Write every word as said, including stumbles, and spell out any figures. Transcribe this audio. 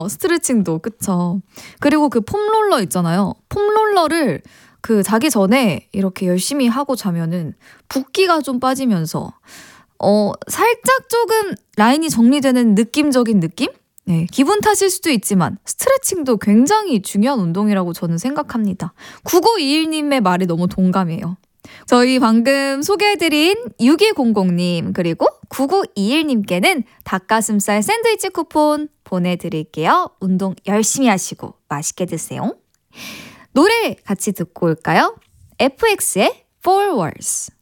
스트레칭도 그쵸. 그리고 그 폼롤러 있잖아요. 폼롤러를 그 자기 전에 이렇게 열심히 하고 자면은 붓기가 좀 빠지면서 어 살짝 조금 라인이 정리되는 느낌적인 느낌? 네, 기분 탓일 수도 있지만 스트레칭도 굉장히 중요한 운동이라고 저는 생각합니다. 구구이일님의 말에 너무 동감해요. 저희 방금 소개해드린 육이공공님 그리고 구구이일님께는 닭가슴살 샌드위치 쿠폰 보내드릴게요. 운동 열심히 하시고 맛있게 드세요. 노래 같이 듣고 올까요? 에프엑스의 Four Walls.